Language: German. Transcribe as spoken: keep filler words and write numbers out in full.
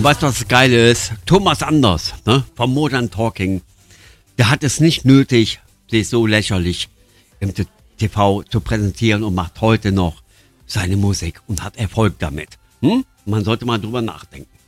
Und weißt du, was das Geile ist? Thomas Anders, ne, vom Modern Talking, der hat es nicht nötig, sich so lächerlich im T V zu präsentieren und macht heute noch seine Musik und hat Erfolg damit. Hm? Man sollte mal drüber nachdenken.